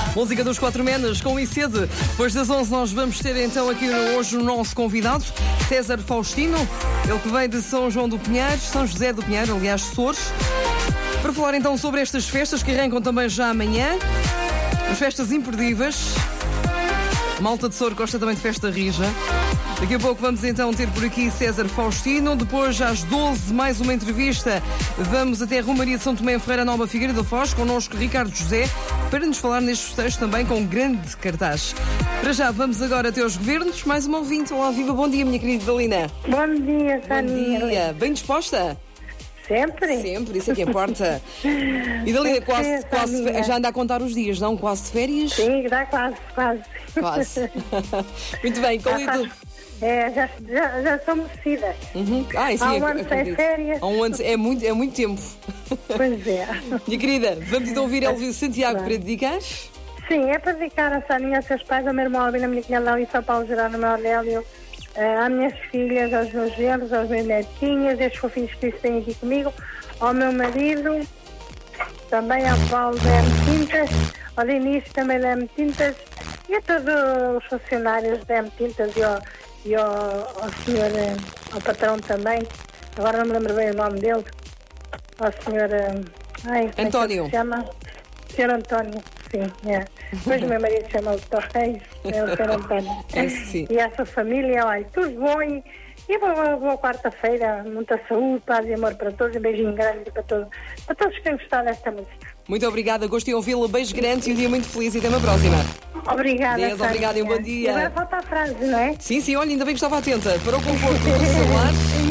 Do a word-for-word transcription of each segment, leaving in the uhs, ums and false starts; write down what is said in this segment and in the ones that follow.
Música dos Quatro Menas com I C E D. Depois das onze nós vamos ter então aqui hoje o nosso convidado, César Faustino, ele que vem de São João do Pinheiro, São José do Pinheiro, aliás, Açores, para falar então sobre estas festas que arrancam também já amanhã, as festas imperdíveis. Malta de Sor gosta também de festa rija. Daqui a pouco vamos então ter por aqui César Faustino. Depois, às doze, mais uma entrevista. Vamos até a Romaria de São Tomé, Ferreira Nova, Figueira da Foz, connosco Ricardo José, para nos falar nestes festejos também com grande cartaz. Para já, vamos agora até aos governos. Mais uma ouvinte. Olá, viva, bom dia, minha querida Dalina. Bom dia, Sânia. Bom dia. Bem disposta? Sempre. Sempre, isso é que importa. E Dalina, quase, quase, já anda a contar os dias, não? Quase de férias? Sim, dá quase, quase. Quase. Muito bem, qual é tu? É, já, já, já sou merecida. Uhum. Ah, sim, Há um ano sem férias. Há um ano, é muito, é muito tempo. Pois é. Minha querida, vamos então ouvir Elvio Santiago para dedicar? Sim, é para dedicar a Sânia, aos seus pais, ao meu irmão Albino, à minha cunhada Léo e São Paulo Gerardo, ao meu Aurélio, às minhas filhas, aos meus genros, aos meus netinhos, estes fofinhos que têm aqui comigo, ao meu marido, também ao Paulo da M Tintas, ao Denis também da M Tintas e a todos os funcionários da M Tintas e ao, e ao, ao senhor, ao patrão também, agora não me lembro bem o nome dele, ao senhor ai, António. É que se chama? senhor António, sim, é. Depois o meu marido chama o Torres, é o senhor António. É, sim. E a sua família, olha, tudo bom e, e boa, boa quarta-feira, muita saúde, paz e amor para todos, um beijinho grande para todos, para todos que têm gostado desta música. Muito obrigada, gostei de ouvi-la, beijo grande e um dia muito feliz e até uma próxima. Obrigada, Deus, obrigada e um bom dia. E agora falta a frase, não é? Sim, sim, olha, ainda bem que estava atenta. Para o conforto do celular.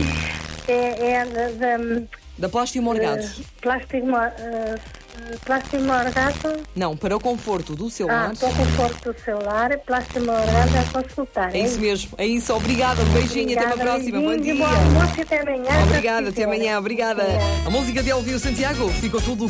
É, é da... da Da Plástico Morgado. Uh, plástico, uh, plástico Morgado. Não, para o conforto do celular. Ah, para o conforto do celular, Plástico Morgado a consultar. É, é isso mesmo, é isso. Obrigada, um beijinho e até uma próxima. Bom dia. Bom almoço e até amanhã. Obrigada, até amanhã, obrigada. A música de Elvio Santiago ficou tudo